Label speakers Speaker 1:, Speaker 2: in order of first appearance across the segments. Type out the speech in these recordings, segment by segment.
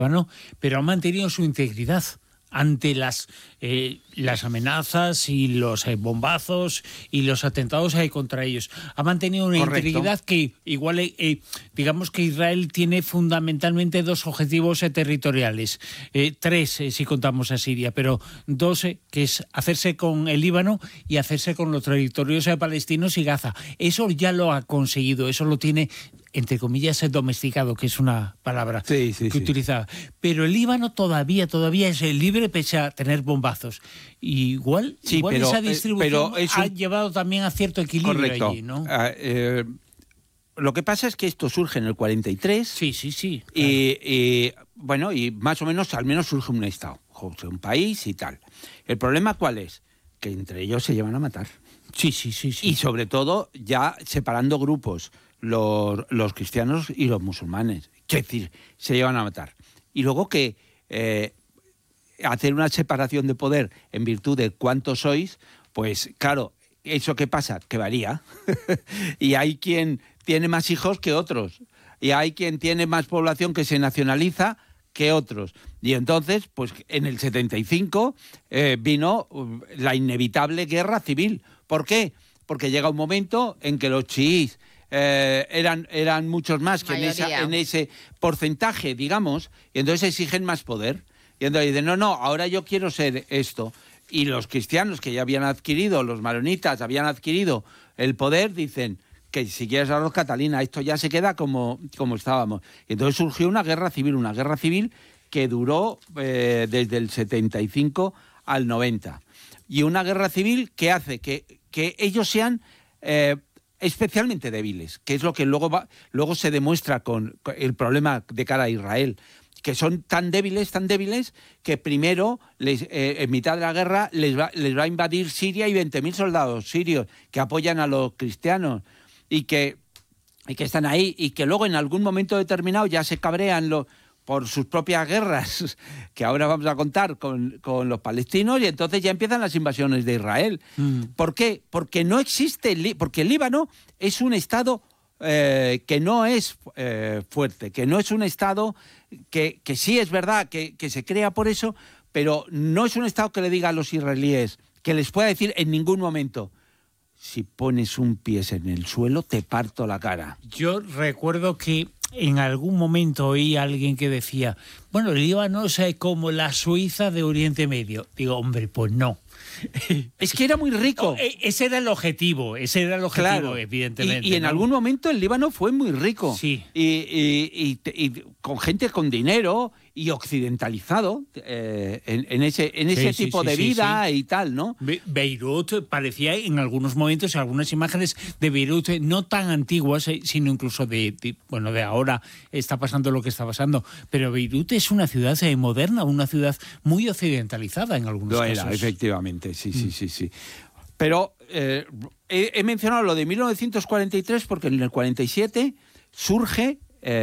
Speaker 1: Líbano, pero ha mantenido su integridad ante las amenazas y los bombazos y los atentados contra ellos. Ha mantenido una integridad que igual, digamos que Israel tiene fundamentalmente dos objetivos territoriales, tres si contamos a Siria, pero dos, que es hacerse con el Líbano y hacerse con los territorios palestinos y Gaza. Eso ya lo ha conseguido, eso lo tiene, entre comillas, domesticado, que es una palabra que utiliza. Pero el Líbano todavía es libre pese a tener bombazos. Igual pero, esa distribución ha llevado también a cierto equilibrio allí, ¿no?
Speaker 2: Lo que pasa es que esto surge en el 43.
Speaker 1: Sí.
Speaker 2: Claro. Y más o menos, al menos surge un Estado, un país y tal. ¿El problema cuál es? Que entre ellos se llevan a matar.
Speaker 1: Sí.
Speaker 2: Y sobre todo ya separando grupos, los cristianos y los musulmanes. Es decir, se llevan a matar. Y luego que hacer una separación de poder en virtud de cuántos sois, pues claro, ¿eso qué pasa? Que varía. Y hay quien tiene más hijos que otros. Y hay quien tiene más población que se nacionaliza que otros. Y entonces, pues en el 75 vino la inevitable guerra civil. ¿Por qué? Porque llega un momento en que los chiíes eran muchos más que en ese porcentaje, digamos, y entonces exigen más poder. Y entonces dicen, no, ahora yo quiero ser esto. Y los cristianos que ya habían adquirido, los maronitas habían adquirido el poder, dicen que si quieres arroz Catalina, esto ya se queda como estábamos. Y entonces surgió una guerra civil que duró desde el 75 al 90. Y una guerra civil que hace que ellos sean especialmente débiles, que es lo que luego se demuestra con el problema de cara a Israel, que son tan débiles, que primero, en mitad de la guerra, les va a invadir Siria y 20.000 soldados sirios que apoyan a los cristianos y que están ahí, y que luego en algún momento determinado ya se cabrean por sus propias guerras, que ahora vamos a contar con los palestinos, y entonces ya empiezan las invasiones de Israel. ¿Por qué? Porque no existe, porque el Líbano es un Estado que no es fuerte, que no es un Estado que sí es verdad que se crea por eso, pero no es un Estado que le diga a los israelíes, que les pueda decir en ningún momento, si pones un pie en el suelo te parto la cara.
Speaker 1: Yo recuerdo que en algún momento oí a alguien que decía, bueno, el Líbano es como la Suiza de Oriente Medio. Digo, hombre, pues no.
Speaker 2: Es que era muy rico.
Speaker 1: No, ese era el objetivo, claro, evidentemente.
Speaker 2: Y en algún momento el Líbano fue muy rico.
Speaker 1: Sí.
Speaker 2: Y con gente con dinero y occidentalizado en ese tipo de vida y tal, ¿no?
Speaker 1: Beirut parecía en algunos momentos, algunas imágenes de Beirut no tan antiguas, sino incluso de ahora está pasando lo que está pasando, pero Beirut es una ciudad moderna, una ciudad muy occidentalizada en algunos casos.
Speaker 2: Era, efectivamente, sí. Pero he mencionado lo de 1943 porque en el 47 surge,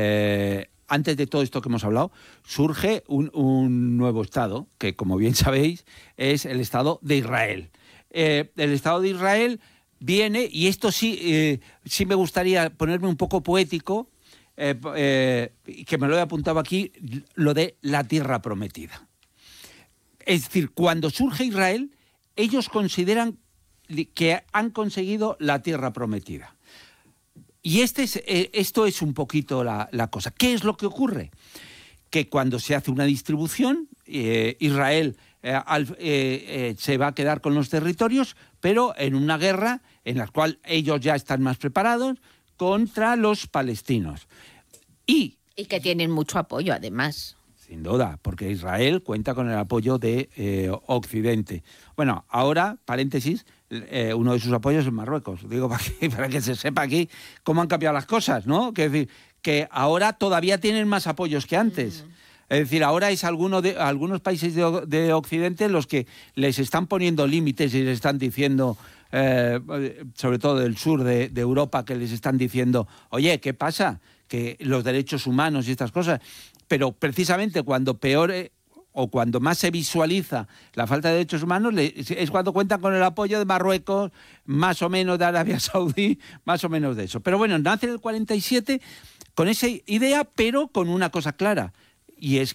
Speaker 2: antes de todo esto que hemos hablado, surge un nuevo Estado, que como bien sabéis es el Estado de Israel. El Estado de Israel viene, y esto sí me gustaría ponerme un poco poético, que me lo he apuntado aquí, lo de la tierra prometida. Es decir, cuando surge Israel, ellos consideran que han conseguido la tierra prometida. Y esto es un poquito la cosa. ¿Qué es lo que ocurre? Que cuando se hace una distribución, Israel se va a quedar con los territorios, pero en una guerra en la cual ellos ya están más preparados contra los palestinos. Y
Speaker 3: que tienen mucho apoyo, además.
Speaker 2: Sin duda, porque Israel cuenta con el apoyo de Occidente. Bueno, ahora, paréntesis, uno de sus apoyos es Marruecos. Digo, para que se sepa aquí cómo han cambiado las cosas, ¿no? Que es decir, que ahora todavía tienen más apoyos que antes. Es decir, ahora es algunos países de Occidente los que les están poniendo límites y les están diciendo, sobre todo del sur de Europa, que les están diciendo, oye, ¿qué pasa? Que los derechos humanos y estas cosas. Pero precisamente cuando peor o cuando más se visualiza la falta de derechos humanos es cuando cuentan con el apoyo de Marruecos, más o menos de Arabia Saudí, más o menos de eso. Pero bueno, nace en el 47 con esa idea, pero con una cosa clara, y es